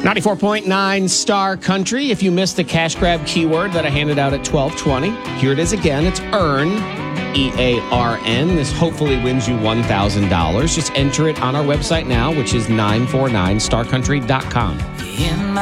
94.9 Star Country. If you missed the cash grab keyword that I handed out at 12:20, here it is again. It's EARN, EARN. This hopefully wins you $1,000. Just enter it on our website now, which is 949starcountry.com.